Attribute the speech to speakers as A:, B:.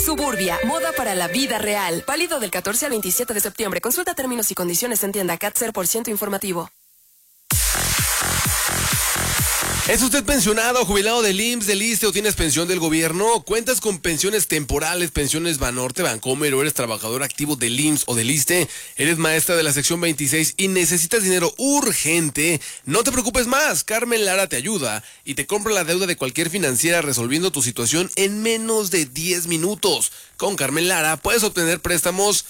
A: Suburbia, moda para la vida real. Válido del 14 al 27 de septiembre. Consulta términos y condiciones en tienda CAT 0% informativo.
B: ¿Es usted pensionado, jubilado del IMSS, del ISSSTE o tienes pensión del gobierno? ¿Cuentas con pensiones temporales, pensiones Banorte, Bancomer o eres trabajador activo del IMSS o del ISSSTE? ¿Eres maestra de la sección 26 y necesitas dinero urgente? No te preocupes más, Carmen Lara te ayuda y te compra la deuda de cualquier financiera resolviendo tu situación en menos de 10 minutos. Con Carmen Lara puedes obtener préstamos